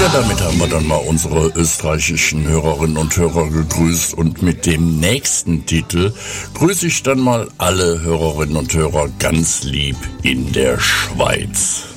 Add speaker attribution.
Speaker 1: Ja, damit haben wir dann mal unsere österreichischen Hörerinnen und Hörer gegrüßt und mit dem nächsten Titel grüße ich dann mal alle Hörerinnen und Hörer ganz lieb in der Schweiz.